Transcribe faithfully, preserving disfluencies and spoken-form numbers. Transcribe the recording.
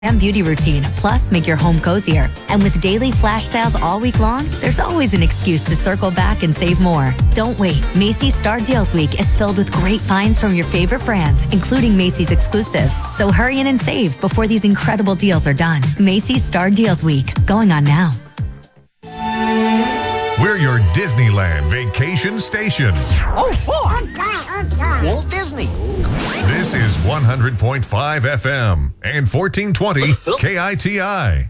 and beauty routine, plus make your home cozier. And with daily flash sales all week long, there's always an excuse to circle back and save more. Don't wait. Macy's Star Deals Week is filled with great finds from your favorite brands, including Macy's exclusives. So hurry in and save before these incredible deals are done. Macy's Star Deals Week, going on now. We're your Disneyland vacation station. Oh, four. Walt Disney. This is one hundred point five F M and fourteen twenty K I T I.